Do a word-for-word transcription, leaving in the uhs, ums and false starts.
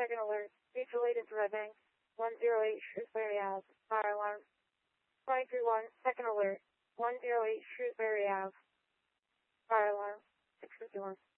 second alert. Mutual aid into Red Bank. one zero eight Shrewsbury Ave. Fire alarm. five three one, second alert. one zero eight Shrewsbury Ave. Fire alarm. six fifty-one.